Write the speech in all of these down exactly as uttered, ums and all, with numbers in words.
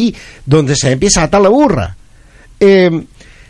ahí donde se empieza a atar la burra. Eh,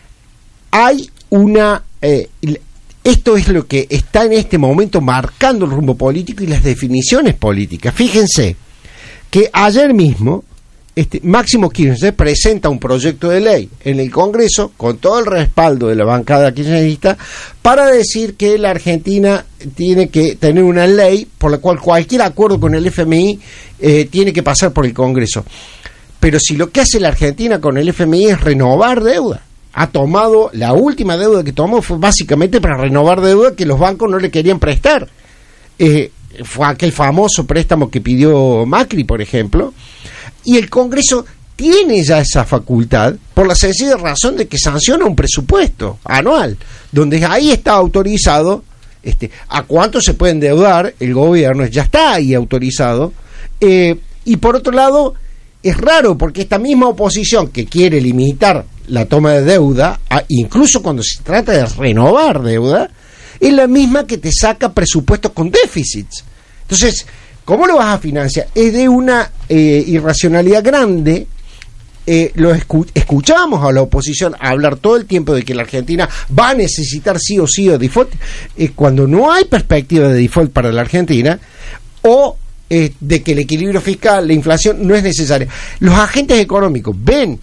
hay una... Eh, esto es lo que está en este momento marcando el rumbo político y las definiciones políticas. Fíjense que ayer mismo este, Máximo Kirchner presenta un proyecto de ley en el Congreso con todo el respaldo de la bancada kirchnerista para decir que la Argentina tiene que tener una ley por la cual cualquier acuerdo con el F M I eh, tiene que pasar por el Congreso. Pero si lo que hace la Argentina con el F M I es renovar deuda, ha tomado, la última deuda que tomó fue básicamente para renovar deuda que los bancos no le querían prestar. Eh, fue aquel famoso préstamo que pidió Macri, por ejemplo, y el Congreso tiene ya esa facultad por la sencilla razón de que sanciona un presupuesto anual, donde ahí está autorizado este, a cuánto se puede endeudar el gobierno, ya está ahí autorizado, eh, y por otro lado, es raro porque esta misma oposición que quiere limitar la toma de deuda, a, incluso cuando se trata de renovar deuda, es la misma que te saca presupuestos con déficits. Entonces, ¿cómo lo vas a financiar? Es de una eh, irracionalidad grande. Eh, lo escu- escuchamos a la oposición hablar todo el tiempo de que la Argentina va a necesitar sí o sí de default, eh, cuando no hay perspectiva de default para la Argentina, o eh, de que el equilibrio fiscal, la inflación no es necesaria. Los agentes económicos ven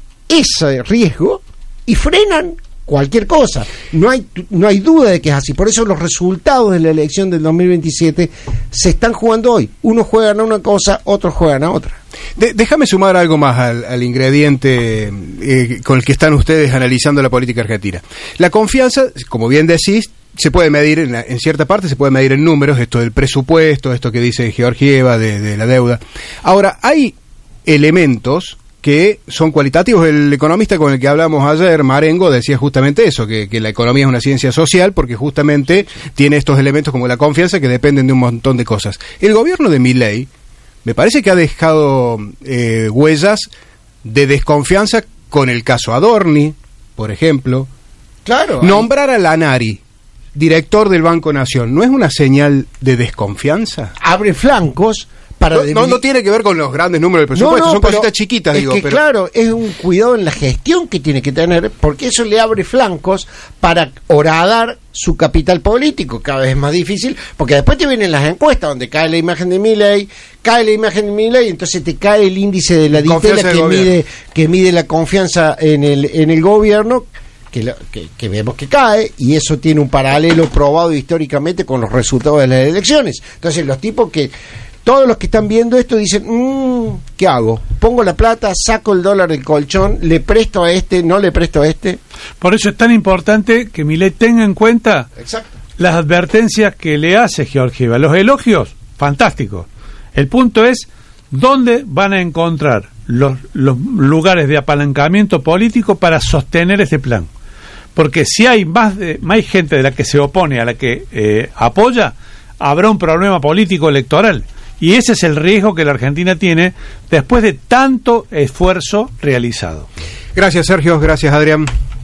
ese riesgo y frenan cualquier cosa. No hay no hay duda de que es así. Por eso los resultados de la elección del dos mil veintisiete se están jugando hoy. Unos juegan a una cosa, otros juegan a otra. De, déjame sumar algo más al, al ingrediente eh, con el que están ustedes analizando la política argentina. La confianza, como bien decís, se puede medir, en, la, en cierta parte se puede medir en números, esto del presupuesto, esto que dice Georgieva de, de la deuda. Ahora, hay elementos que son cualitativos. El economista con el que hablamos ayer, Marengo, decía justamente eso, que, que la economía es una ciencia social porque justamente tiene estos elementos como la confianza que dependen de un montón de cosas. El gobierno de Milei me parece que ha dejado eh, huellas de desconfianza con el caso Adorni, por ejemplo. Claro. Nombrar a Lanari director del Banco Nación, ¿no es una señal de desconfianza? Abre flancos para no, no, no tiene que ver con los grandes números del presupuesto, no, no, son cositas chiquitas, es digo. Que, pero... claro, es un cuidado en la gestión que tiene que tener, porque eso le abre flancos para horadar su capital político, cada vez más difícil, porque después te vienen las encuestas donde cae la imagen de Milei, cae la imagen de Milei, entonces te cae el índice de la Ditela que mide, que mide la confianza en el, en el gobierno, que, lo, que, que vemos que cae, y eso tiene un paralelo probado históricamente con los resultados de las elecciones. Entonces los tipos que todos los que están viendo esto dicen, mmm, ¿qué hago? Pongo la plata, saco el dólar del colchón, le presto a este, no le presto a este. Por eso es tan importante que Milei tenga en cuenta Exacto. las advertencias que le hace Georgieva. Los elogios, fantásticos. El punto es dónde van a encontrar los, los lugares de apalancamiento político para sostener este plan. Porque si hay más, de, más gente de la que se opone a la que eh, apoya, habrá un problema político electoral. Y ese es el riesgo que la Argentina tiene después de tanto esfuerzo realizado. Gracias, Sergio. Gracias, Adrián.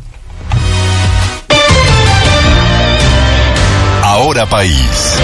Ahora País.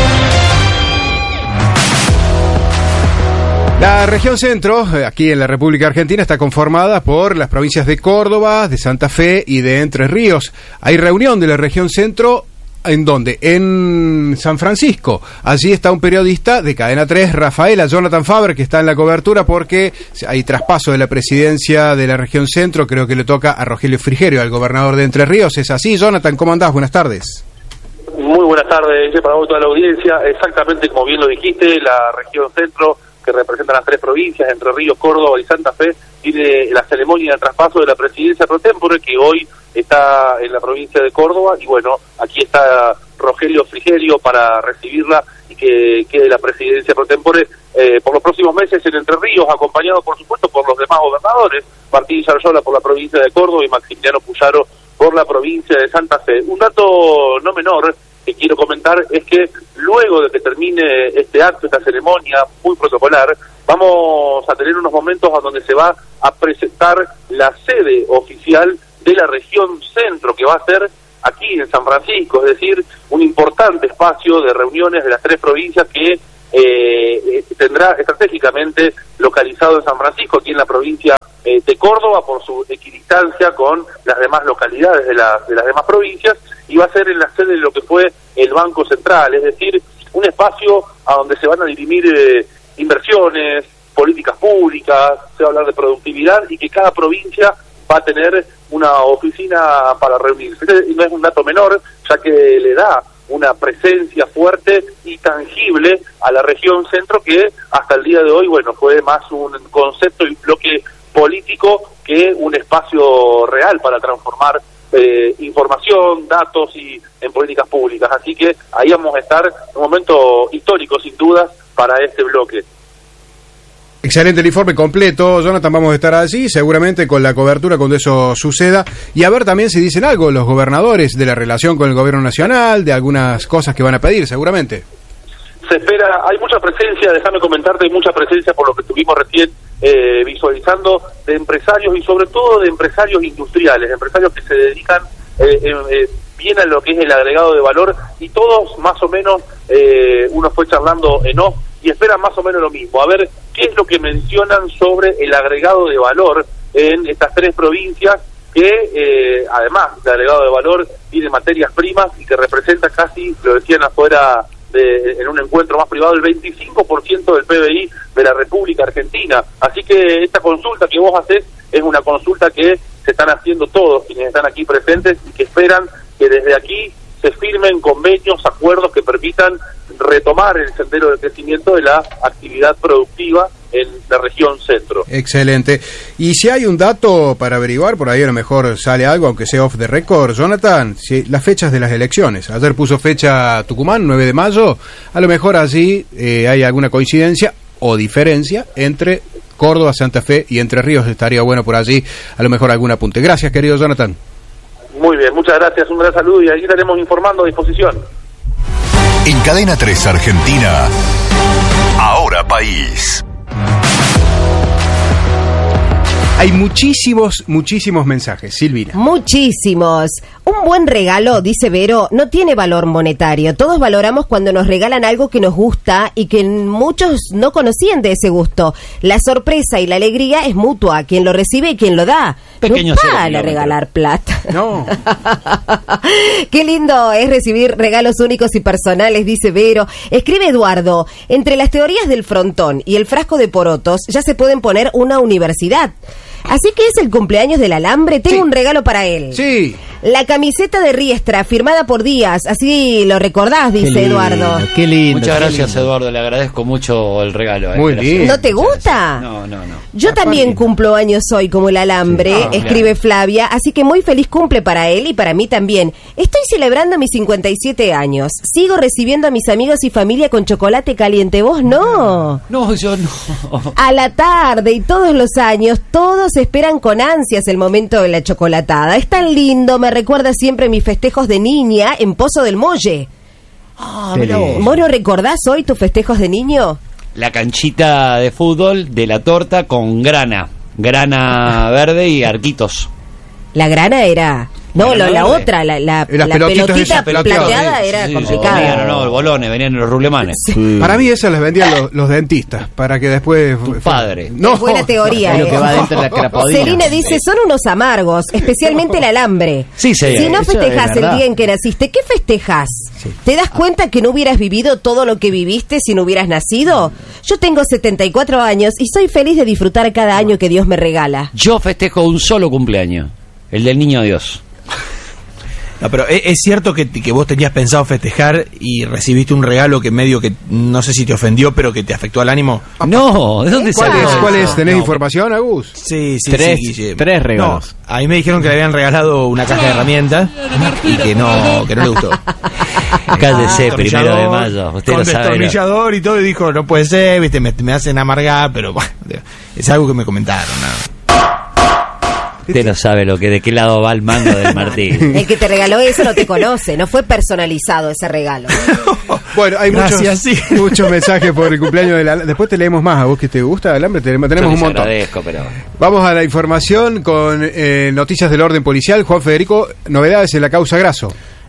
La región centro, aquí en la República Argentina, está conformada por las provincias de Córdoba, de Santa Fe y de Entre Ríos. Hay reunión de la región centro. ¿En dónde? En San Francisco. Allí está un periodista de Cadena tres, Rafaela, Jonathan Faber, que está en la cobertura porque hay traspaso de la presidencia de la región centro. Creo que le toca a Rogelio Frigerio, al gobernador de Entre Ríos. ¿Es así, Jonathan? ¿Cómo andás? Buenas tardes. Muy buenas tardes, para vos, toda la audiencia. Exactamente como bien lo dijiste, la región centro, que representa las tres provincias, Entre Ríos, Córdoba y Santa Fe, tiene la ceremonia de traspaso de la presidencia pro tempore, que hoy está en la provincia de Córdoba, y bueno, aquí está Rogelio Frigerio para recibirla y que quede la presidencia pro tempore eh, por los próximos meses en Entre Ríos, acompañado por supuesto por los demás gobernadores, Martín Yarlora por la provincia de Córdoba y Maximiliano Puyaro por la provincia de Santa Fe. Un dato no menor que quiero comentar es que luego de que termine este acto, esta ceremonia muy protocolar, vamos a tener unos momentos a donde se va a presentar la sede oficial de la región centro, que va a ser aquí en San Francisco, es decir, un importante espacio de reuniones de las tres provincias que eh, tendrá estratégicamente localizado en San Francisco, aquí en la provincia eh, de Córdoba, por su equidistancia con las demás localidades de, la, de las demás provincias, y va a ser en la sede de lo que fue el Banco Central, es decir, un espacio a donde se van a dirimir eh, inversiones, políticas públicas, se va a hablar de productividad, y que cada provincia va a tener una oficina para reunirse. Este no es un dato menor, ya que le da una presencia fuerte y tangible a la región centro, que hasta el día de hoy, bueno, fue más un concepto y bloque político que un espacio real para transformar eh, información, datos y en políticas públicas. Así que ahí vamos a estar en un momento histórico, sin dudas, para este bloque. Excelente el informe completo, Jonathan, vamos a estar allí seguramente con la cobertura cuando eso suceda, y a ver también si dicen algo los gobernadores de la relación con el gobierno nacional, de algunas cosas que van a pedir seguramente. Se espera, hay mucha presencia, déjame comentarte, hay mucha presencia por lo que estuvimos recién eh, visualizando, de empresarios y sobre todo de empresarios industriales, empresarios que se dedican eh, eh, bien a lo que es el agregado de valor, y todos más o menos, eh, uno fue charlando en off, y esperan más o menos lo mismo, a ver qué es lo que mencionan sobre el agregado de valor en estas tres provincias, que eh, además de agregado de valor tiene materias primas y que representa casi, lo decían afuera de, en un encuentro más privado, el veinticinco por ciento del P B I de la República Argentina. Así que esta consulta que vos haces es una consulta que se están haciendo todos quienes están aquí presentes, y que esperan que desde aquí se firmen convenios, acuerdos que permitan retomar el sendero de crecimiento de la actividad productiva en la región centro. Excelente. Y si hay un dato para averiguar, por ahí a lo mejor sale algo, aunque sea off the record, Jonathan, si las fechas de las elecciones. Ayer puso fecha Tucumán, nueve de mayo, a lo mejor allí eh, hay alguna coincidencia o diferencia entre Córdoba, Santa Fe y Entre Ríos. Estaría bueno por allí, a lo mejor algún apunte. Gracias, querido Jonathan. Muy bien, muchas gracias, un gran saludo, y ahí estaremos informando a disposición. En Cadena tres Argentina, Ahora País. Hay muchísimos, muchísimos mensajes, Silvina. Muchísimos. Un buen regalo, dice Vero, no tiene valor monetario. Todos valoramos cuando nos regalan algo que nos gusta y que muchos no conocían de ese gusto. La sorpresa y la alegría es mutua, quien lo recibe y quien lo da. Pequeño no vale regalar plata. No. Qué lindo es recibir regalos únicos y personales, dice Vero. Escribe Eduardo, entre las teorías del frontón y el frasco de porotos ya se pueden poner una universidad. Así que es el cumpleaños del alambre. Tengo sí. un regalo para él. Sí. La camiseta de Riestra, firmada por Díaz. Así lo recordás, dice Qué lindo, Eduardo. Qué lindo. Muchas qué gracias, lindo. Eduardo. Le agradezco mucho el regalo. Eh. Muy Gracias. bien. ¿No te gusta? No, no, no. Yo también cumplo años hoy como el alambre, Sí. Ah, escribe claro. Flavia, así que muy feliz cumple para él y para mí también. Estoy celebrando mis cincuenta y siete años. Sigo recibiendo a mis amigos y familia con chocolate caliente. ¿Vos no? No, yo no. A la tarde y todos los años, todos esperan con ansias el momento de la chocolatada. Es tan lindo, me recuerda siempre mis festejos de niña en Pozo del Molle. Ah, Qué mirá vos. lindo. ¿Vos no recordás hoy tus festejos de niño? La canchita de fútbol de la torta con grana. Grana verde y arquitos. La grana era... No, Grana lo- la verde. otra, la, la, Las la pelotitas pelotita esas, peloteadas, plateada sí, era Sí, complicada. venían, no, el bolones, venían los rulemanes. Sí. Para mí esas las vendían los, los dentistas, para que después... Tu padre. No. Es buena teoría. Es lo eh. que va dentro de la crapodina. Celina dice, son unos amargos, especialmente el alambre. Sí, sí, Si no eso festejas es el verdad. día en que naciste, ¿qué festejas? Sí. ¿Te das cuenta que no hubieras vivido todo lo que viviste si no hubieras nacido? Yo tengo setenta y cuatro años y soy feliz de disfrutar cada año que Dios me regala. Yo festejo un solo cumpleaños. El del niño Dios. No, pero es, es cierto que, que vos tenías pensado festejar y recibiste un regalo que medio que no sé si te ofendió, pero que te afectó al ánimo. No, ¿de dónde ¿Cuál salió es? eso? ¿Cuál es? ¿Tenés No. información, Agus? Sí, sí, Tres- sí, Guille. tres regalos. No, a mí me dijeron que le habían regalado una caja de herramientas y que no, que no le gustó. Cállese, primero de Destornillador, mayo. Usted con lo sabe. ¿no? destornillador y todo, y dijo, no puede ser, viste, me, me hacen amargar, pero bueno, es algo que me comentaron, ¿no? Usted no sabe lo que de qué lado va el mango del martillo. El que te regaló eso no te conoce, no fue personalizado ese regalo. Bueno, hay Gracias, muchos, sí. muchos mensajes por el cumpleaños de la... Después te leemos más. ¿A vos que te gusta, Alambre? Tenemos, Yo tenemos les un montón. agradezco, pero... Vamos a la información con eh, noticias del orden policial. Juan Federico, novedades en la causa Grasso.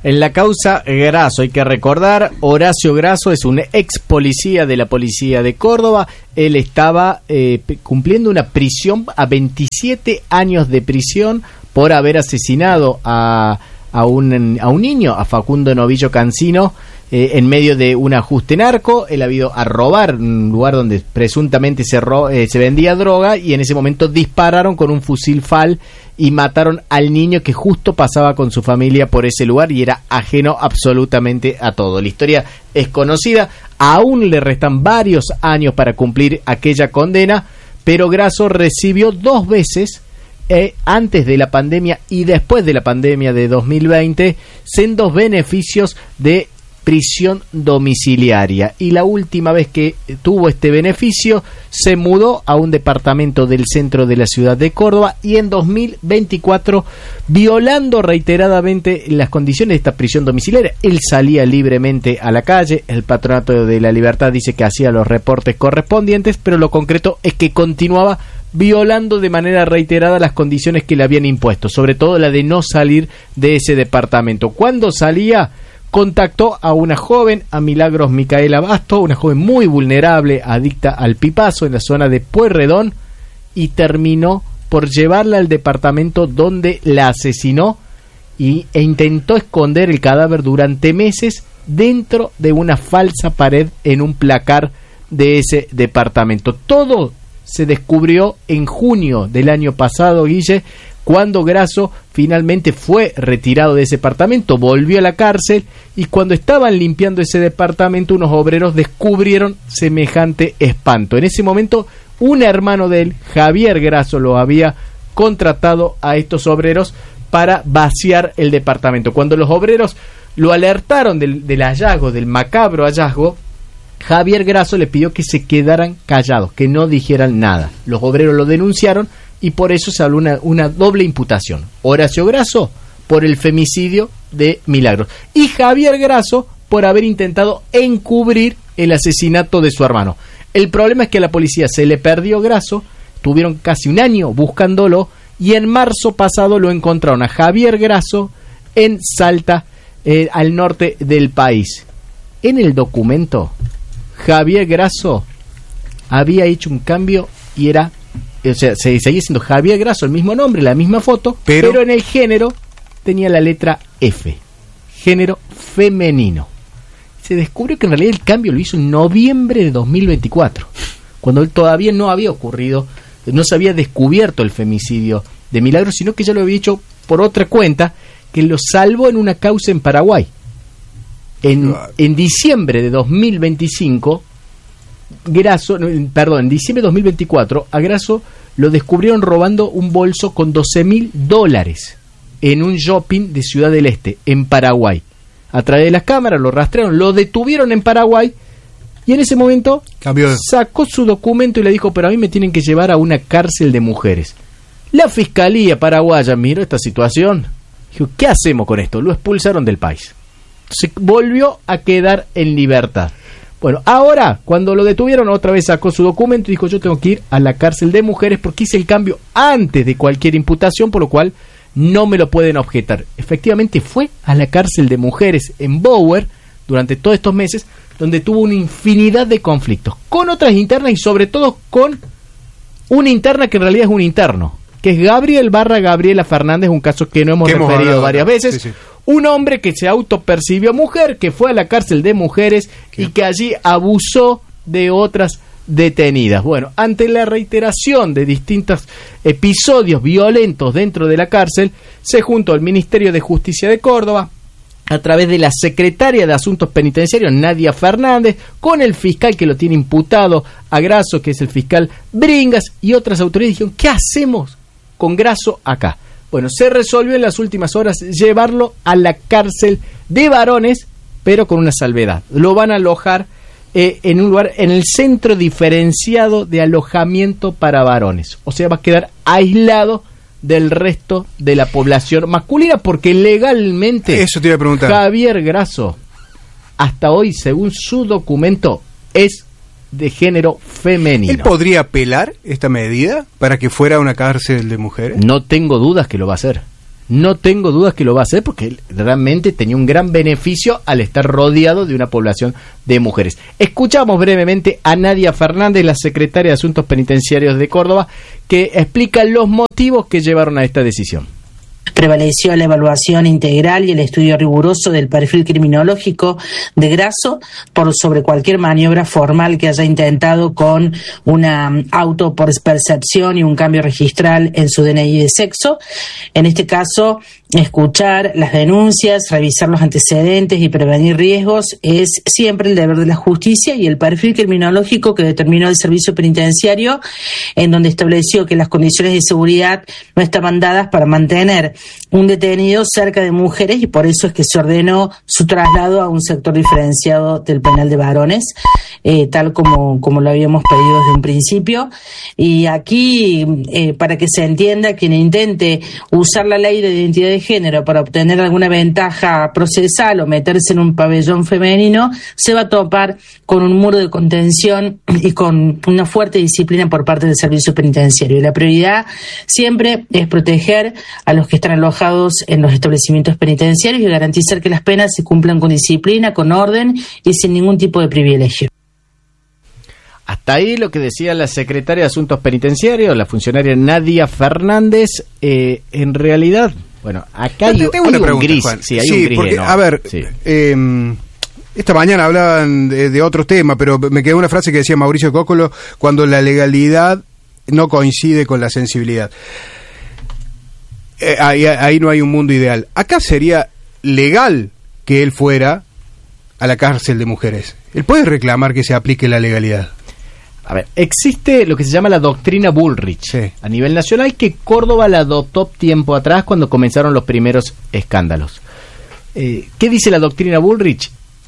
En la causa Grasso, hay que recordar, Horacio Grasso es un ex policía de la policía de Córdoba. Él estaba eh, cumpliendo una prisión a veintisiete años de prisión por haber asesinado a, a, un, a un niño, a Facundo Novillo Cancino, eh, en medio de un ajuste narco. Él ha ido a robar un lugar donde presuntamente se, ro eh, se vendía droga, y en ese momento dispararon con un fusil F A L y mataron al niño que justo pasaba con su familia por ese lugar y era ajeno absolutamente a todo. La historia es conocida, aún le restan varios años para cumplir aquella condena, pero Grasso recibió dos veces, eh, antes de la pandemia y después de la pandemia de dos mil veinte, sendos beneficios de prisión domiciliaria, y la última vez que tuvo este beneficio se mudó a un departamento del centro de la ciudad de Córdoba, y en dos mil veinticuatro, violando reiteradamente las condiciones de esta prisión domiciliaria, él salía libremente a la calle. El Patronato de la Libertad dice que hacía los reportes correspondientes, pero lo concreto es que continuaba violando de manera reiterada las condiciones que le habían impuesto, sobre todo la de no salir de ese departamento. Cuando salía, contactó a una joven, a Milagros Micaela Basto, una joven muy vulnerable, adicta al pipazo, en la zona de Pueyrredón, y terminó por llevarla al departamento donde la asesinó y, e intentó esconder el cadáver durante meses dentro de una falsa pared en un placar de ese departamento. Todo se descubrió en junio del año pasado, Guille, cuando Grasso finalmente fue retirado de ese departamento, volvió a la cárcel, y cuando estaban limpiando ese departamento, unos obreros descubrieron semejante espanto. En ese momento, un hermano de él, Javier Grasso, lo había contratado a estos obreros para vaciar el departamento. Cuando los obreros lo alertaron del, del hallazgo, del macabro hallazgo, Javier Grasso le pidió que se quedaran callados, que no dijeran nada. Los obreros lo denunciaron, y por eso se habló una, una doble imputación. Horacio Grasso por el femicidio de Milagros, y Javier Grasso por haber intentado encubrir el asesinato de su hermano. El problema es que a la policía se le perdió Grasso, tuvieron casi un año buscándolo, y en marzo pasado lo encontraron a Javier Grasso en Salta, eh, al norte del país. En el documento, Javier Grasso había hecho un cambio y era... O sea, se seguía siendo Javier Grasso, el mismo nombre, la misma foto, pero, pero en el género tenía la letra F, género femenino. Se descubrió que en realidad el cambio lo hizo en noviembre de dos mil veinticuatro, cuando él todavía no había ocurrido, no se había descubierto el femicidio de Milagros, sino que ya lo había hecho por otra cuenta, que lo salvó en una causa en Paraguay. En, en diciembre de dos mil veinticinco... Grasso, perdón, en diciembre de dos mil veinticuatro, a Grasso lo descubrieron robando un bolso con doce mil dólares en un shopping de Ciudad del Este, en Paraguay. A través de las cámaras lo rastrearon, lo detuvieron en Paraguay, y en ese momento Cambió. sacó su documento y le dijo: pero a mí me tienen que llevar a una cárcel de mujeres. La fiscalía paraguaya miró esta situación, dijo: ¿qué hacemos con esto? Lo expulsaron del país. Se volvió a quedar en libertad. Bueno, ahora, cuando lo detuvieron, otra vez sacó su documento y dijo: yo tengo que ir a la cárcel de mujeres porque hice el cambio antes de cualquier imputación, por lo cual no me lo pueden objetar. Efectivamente fue a la cárcel de mujeres en Bower durante todos estos meses, donde tuvo una infinidad de conflictos con otras internas, y sobre todo con una interna que en realidad es un interno, que es Gabriel barra Gabriela Fernández, un caso que no hemos que referido hemos varias veces. Sí, sí. Un hombre que se autopercibió mujer, que fue a la cárcel de mujeres ¿Qué? y que allí abusó de otras detenidas. Bueno, ante la reiteración de distintos episodios violentos dentro de la cárcel, se juntó el Ministerio de Justicia de Córdoba, a través de la secretaria de Asuntos Penitenciarios, Nadia Fernández, con el fiscal que lo tiene imputado a Grasso, que es el fiscal Bringas, y otras autoridades. Dijeron: ¿qué hacemos con Grasso acá? Bueno, se resolvió en las últimas horas llevarlo a la cárcel de varones, pero con una salvedad. Lo van a alojar eh, en un lugar, en el centro diferenciado de alojamiento para varones. O sea, va a quedar aislado del resto de la población masculina, porque legalmente Eso te iba a preguntar. Javier Grasso, hasta hoy, según su documento, es de género femenino. ¿Él podría apelar esta medida para que fuera una cárcel de mujeres? No tengo dudas que lo va a hacer. No tengo dudas que lo va a hacer porque él realmente tenía un gran beneficio al estar rodeado de una población de mujeres. Escuchamos brevemente a Nadia Fernández, la secretaria de Asuntos Penitenciarios de Córdoba, que explica los motivos que llevaron a esta decisión. Prevaleció la evaluación integral y el estudio riguroso del perfil criminológico de Grasso por sobre cualquier maniobra formal que haya intentado con una autopercepción y un cambio registral en su D N I de sexo. En este caso, escuchar las denuncias, revisar los antecedentes y prevenir riesgos es siempre el deber de la justicia, y el perfil criminológico que determinó el servicio penitenciario, en donde estableció que las condiciones de seguridad no estaban dadas para mantener un detenido cerca de mujeres, y por eso es que se ordenó su traslado a un sector diferenciado del penal de varones, eh, tal como, como lo habíamos pedido desde un principio. Y aquí, eh, para que se entienda, quien intente usar la ley de identidad de género para obtener alguna ventaja procesal o meterse en un pabellón femenino, se va a topar con un muro de contención y con una fuerte disciplina por parte del servicio penitenciario. Y la prioridad siempre es proteger a los que están alojados en los establecimientos penitenciarios y garantizar que las penas se cumplan con disciplina, con orden y sin ningún tipo de privilegio. Hasta ahí lo que decía la secretaria de Asuntos Penitenciarios, la funcionaria Nadia Fernández. Eh, en realidad, bueno, acá hay, tengo hay una un pregunta, gris. Juan. Sí, hay sí, un gris porque, enorme. a ver, Sí. eh, esta mañana hablaban de, de otro tema, pero me quedó una frase que decía Mauricio Cóccolo: cuando la legalidad no coincide con la sensibilidad. Eh, ahí, ahí no hay un mundo ideal. Acá sería legal que él fuera a la cárcel de mujeres. Él puede reclamar que se aplique la legalidad. A ver, existe lo que se llama la doctrina Bullrich, sí, a nivel nacional, que Córdoba la adoptó tiempo atrás cuando comenzaron los primeros escándalos. Eh, ¿Qué dice la doctrina Bullrich?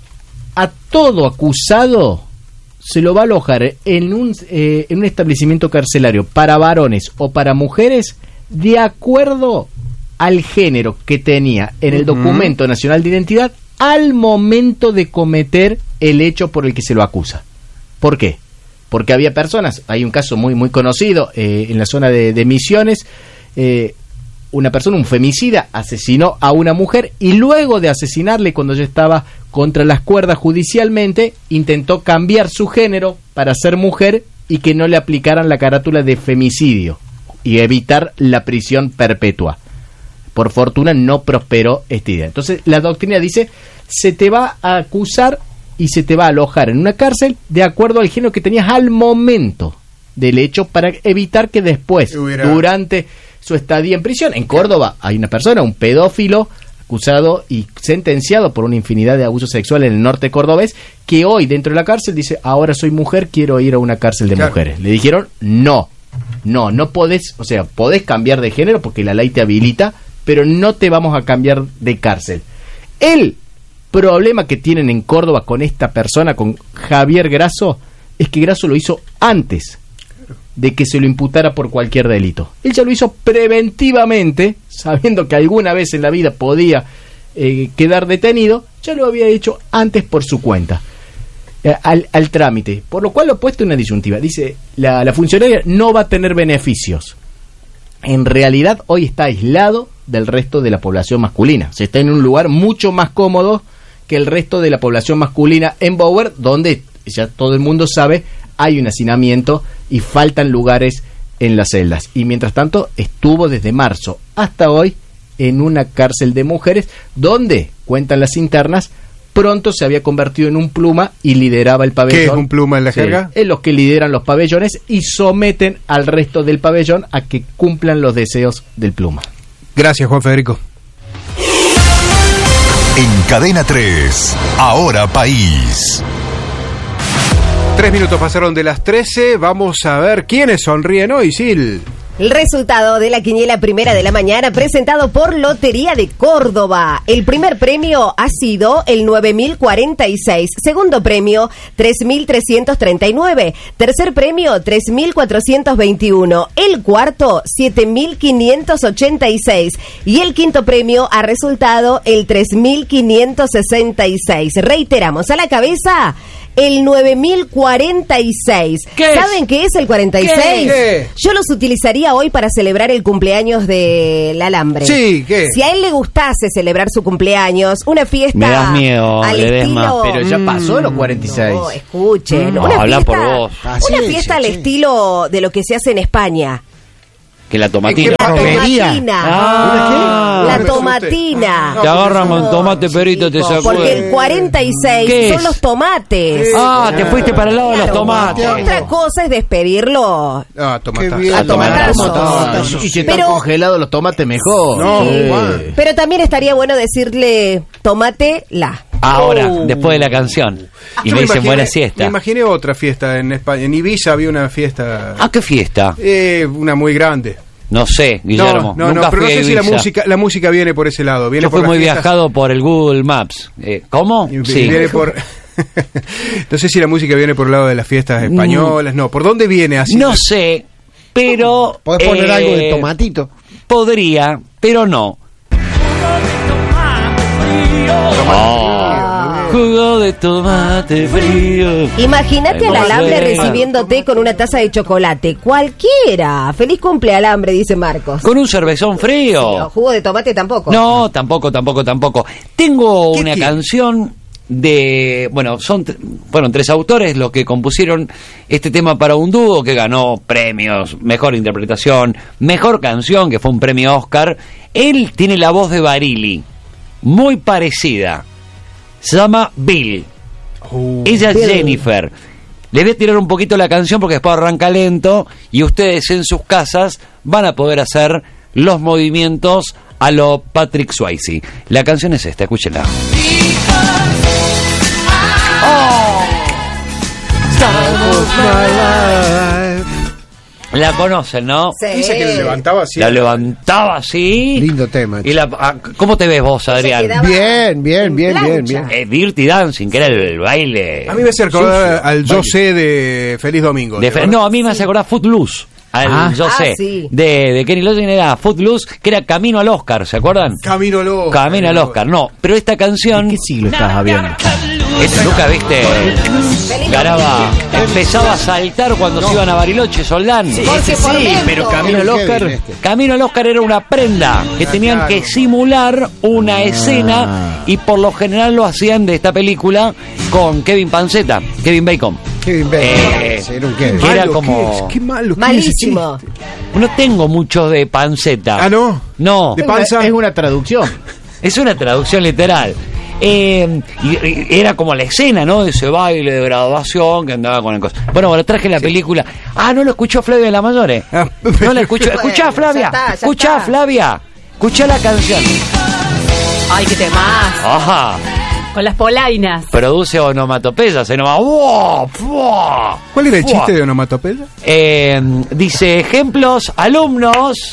A todo acusado se lo va a alojar en un, eh, en un establecimiento carcelario para varones o para mujeres de acuerdo al género que tenía en el uh-huh. documento nacional de identidad al momento de cometer el hecho por el que se lo acusa. ¿Por qué? Porque había personas, hay un caso muy muy conocido eh, en la zona de, de Misiones, eh, una persona, un femicida, asesinó a una mujer y luego de asesinarle, cuando ya estaba contra las cuerdas judicialmente, intentó cambiar su género para ser mujer y que no le aplicaran la carátula de femicidio y evitar la prisión perpetua. Por fortuna no prosperó esta idea. Entonces la doctrina dice, se te va a acusar y se te va a alojar en una cárcel de acuerdo al género que tenías al momento del hecho, para evitar que después, Hubiera... durante su estadía en prisión. En Córdoba hay una persona, un pedófilo, acusado y sentenciado por una infinidad de abusos sexuales en el norte cordobés, que hoy dentro de la cárcel dice, ahora soy mujer, quiero ir a una cárcel de claro. mujeres. Le dijeron, no, no, no podés, o sea, podés cambiar de género porque la ley te habilita, pero no te vamos a cambiar de cárcel. El problema que tienen en Córdoba con esta persona, con Javier Grasso, es que Grasso lo hizo antes de que se lo imputara por cualquier delito. Él ya lo hizo preventivamente, sabiendo que alguna vez en la vida podía eh, quedar detenido, ya lo había hecho antes por su cuenta, eh, al, al trámite, por lo cual lo ha puesto en una disyuntiva. Dice, la, la funcionaria no va a tener beneficios. En realidad hoy está aislado del resto de la población masculina. Se está en un lugar mucho más cómodo que el resto de la población masculina en Bower, donde ya todo el mundo sabe hay un hacinamiento y faltan lugares en las celdas. Y mientras tanto estuvo desde marzo hasta hoy en una cárcel de mujeres donde, cuentan las internas, pronto se había convertido en un pluma y lideraba el pabellón. ¿Qué es un pluma en la jerga? Sí, es los que lideran los pabellones y someten al resto del pabellón a que cumplan los deseos del pluma. Gracias, Juan Federico. En Cadena tres, Ahora País. Tres minutos pasaron de las trece. Vamos a ver quiénes sonríen hoy, Sil. El resultado de la quiniela primera de la mañana presentado por Lotería de Córdoba. El primer premio ha sido el nueve mil cuarenta y seis. Segundo premio, tres mil trescientos treinta y nueve. Tercer premio, tres mil cuatrocientos veintiuno. El cuarto, siete mil quinientos ochenta y seis. Y el quinto premio ha resultado el tres mil quinientos sesenta y seis. Reiteramos, a la cabeza, el nueve mil cuarenta y seis. ¿Qué ¿Saben es? qué es el cuarenta y seis? ¿Qué? Yo los utilizaría hoy para celebrar el cumpleaños del alambre. Sí, ¿qué? Si a él le gustase celebrar su cumpleaños, una fiesta Me das miedo, al Ledesma. estilo... Pero ya pasó los cuarenta y seis. No, escuchen. No, una habla fiesta, por vos. Una Paciencia, fiesta al che. estilo de lo que se hace en España. Que la tomatina. La Romería. tomatina. Ah. La ¿Qué? tomatina. Te agarran con tomate, perito, te Chicos, sacude. porque el cuarenta y seis ¿Qué son es? los tomates. Ah, te fuiste para el lado de los Claro, tomates. Otra cosa es despedirlo. Ah, tomatazo. Qué bien. A tomatazo. Tomatazo. Y si están Pero- congelados los tomates, mejor. No, Sí. Juan. Pero también estaría bueno decirle tomate la. Ahora, Oh. después de la canción. Y Yo me me dicen imaginé- buena Me siesta. imaginé otra fiesta en España. En Ibiza había una fiesta, Ah, qué fiesta. eh, una muy grande. No sé, Guillermo. No, no, Nunca no, pero no fui a sé si la Ibiza. música, la música viene por ese lado. Viene Yo por fui las muy fiestas- viajado por el Google Maps. Eh, ¿Cómo? y- Sí. Viene por... No sé si la música viene por el lado de las fiestas españolas. No, ¿por dónde viene así? No sé, pero... ¿Podés poner eh, algo de tomatito? Podría, pero no. Oh, jugo de tomate frío. Imagínate al Ay, alambre no sé. recibiéndote con una taza de chocolate. Cualquiera. Feliz cumple alambre, dice Marcos. Con un cervezón frío. No, jugo de tomate tampoco. No, tampoco, tampoco, tampoco. Tengo ¿Qué una tiene? canción de, bueno, son tr- fueron tres autores los que compusieron este tema para un dúo que ganó premios, mejor interpretación, mejor canción, que fue un premio Oscar. Él tiene la voz de Barili, muy parecida. Se llama Bill. Ella es Bill. Jennifer. Les voy a tirar un poquito la canción porque después arranca lento y ustedes en sus casas van a poder hacer los movimientos a lo Patrick Swayze. La canción es esta, escúchenla. La conocen, ¿no? Sí. Dice que le levantaba así. La levantaba así. Lindo tema. Y la, ah, ¿cómo te ves vos, Adrián? quedaba- Bien, bien, en bien, bien, plancha. bien. Eh, Dirty Dancing, que era el, el baile. A mí me hace recordar al Yo sé de Feliz Domingo. De ¿te fe- acuerdas? no, a mí me hace acordar Footloose. Al, Ah. yo Ah, sé. sí. De, de Kenny Loggins era Footloose, que era Camino al Oscar, ¿se acuerdan? Camino al Oscar. Camino al Oscar, no. Pero esta canción, ¿En qué siglo estás viendo? esta nunca viste. Garaba, empezaba a saltar cuando se iban a Bariloche, Soldán. Jorge Formento. pero Camino al Oscar. Kevin, este. Camino al Oscar era una prenda que tenían claro. que simular una Ah. escena y por lo general lo hacían de esta película con Kevin Panceta, Kevin Bacon. Kevin Bacon. Eh, Sí, era un Kevin. que era Malo, como- ¿qué, qué malo. ¿qué Malísimo. es ese chiste? No tengo muchos de Panceta. Ah, ¿no? No, De panza. Es una traducción. es una traducción literal. Eh, y, y era como la escena, ¿no? De ese baile de graduación que andaba con el coso. Bueno, bueno, traje la película. Ah, no lo escuchó Flavia de la Mayores. Ah. No la escuchó. Bueno, Escuchá, Flavia. ya está, ya Escuchá, está. Flavia. Escuchá la canción. Ay, qué temas. Ajá. Con las polainas. Produce onomatopeyas. Se nomás. ¡Wow! ¡Fua! ¿Cuál era el ¡Fua! chiste de onomatopeya? Eh, dice ejemplos, alumnos.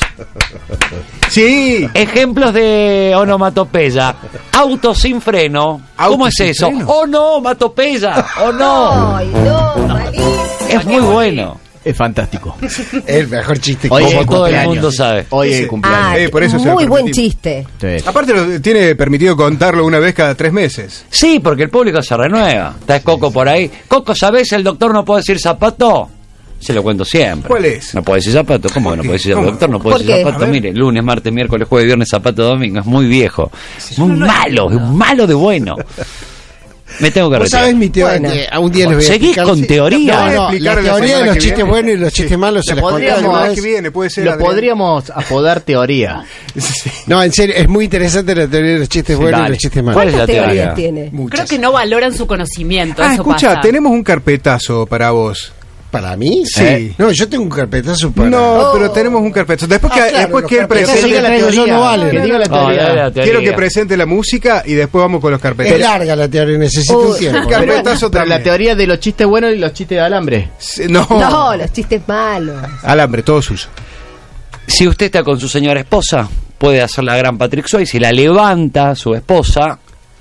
Sí. Ejemplos de onomatopeya. Auto sin freno. Auto ¿Cómo es sin eso? freno. Onomatopeya. ¿O no? Ay, no, malísimo. Es muy bueno. Es fantástico. El mejor chiste que Hoy Como es todo el cumpleaños. mundo sabe. Hoy es Ese. el cumpleaños. Ah, Eh, por eso se lo muy buen permitimos. chiste. Sí. Aparte lo, tiene permitido contarlo una vez cada tres meses. Sí, porque el público se renueva. Está Coco por ahí. Coco, ¿sabés? El doctor no puede decir zapato. Se lo cuento siempre. ¿Cuál es? No puede decir zapato. ¿Cómo que no puede decir ¿Cómo? zapato? Doctor no puede ¿Por decir qué? zapato. A ver. Mire, lunes, martes, miércoles, jueves, viernes, zapato, domingo. Es muy viejo. Muy malo. Es malo de bueno. Me tengo que ¿Vos retirar. sabés mi teoría? Bueno. Eh, un día les voy a ¿Seguís explicar- con Sí. teoría? No, Voy a no, explicar la la teoría de semana los que chistes viene. buenos y los chistes malos se La las conté podríamos- alguna La vez. que viene, puede ser. Lo Adrián. podríamos apodar teoría. Sí. No, en serio, es muy interesante la teoría de los chistes Sí, buenos y dale. los chistes malos. ¿Cuál es la ¿Cuántas teorías teoría? tiene? Muchas. Creo que no valoran su conocimiento. Ah, eso escucha, pasa. tenemos un carpetazo para vos. ¿Para mí? Sí. Eh, No, yo tengo un carpetazo para... No, Oh. pero tenemos un carpetazo. Después que, Ah, claro, después los que él carpetazos presente, que traigo yo no valen. Que diga la No, teoría. dale la teoría. quiero que presente la música y después vamos con los Es carpetazos. larga la teoría, necesito Uy. un tiempo. El carpetazo Pero la también. teoría de los chistes buenos y los chistes de alambre. Sí, No. No, los chistes malos. Alambre, todo suyo. Si usted está con su señora esposa, puede hacer la gran Patrick Swayze. Si la levanta su esposa.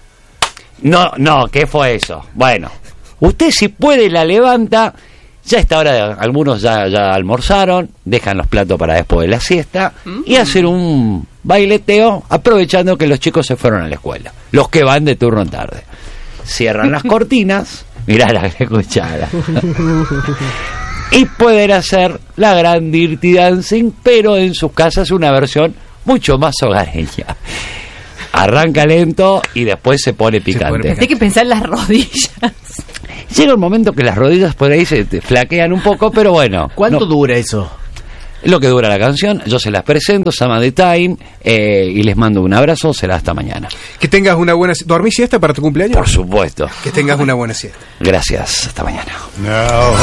No, no, ¿qué fue eso? Bueno, usted si puede la levanta. Ya a esta hora algunos ya, ya almorzaron, dejan los platos para después de la siesta y hacen un baileteo aprovechando que los chicos se fueron a la escuela, los que van de turno en tarde. Cierran las cortinas, Mirá la cuchara. Y pueden hacer la gran Dirty Dancing, pero en sus casas una versión mucho más hogareña. Arranca lento y después se pone picante. Hay que pensar en las rodillas. Llega un momento que las rodillas por ahí se te flaquean un poco, pero bueno. ¿Cuánto no, dura eso? Lo que dura la canción, yo se las presento, Sama the Time, eh, y les mando un abrazo, será hasta mañana. Que tengas una buena... ¿Dormís siesta para tu cumpleaños? Por supuesto. Que tengas una buena siesta. Gracias, hasta mañana. No.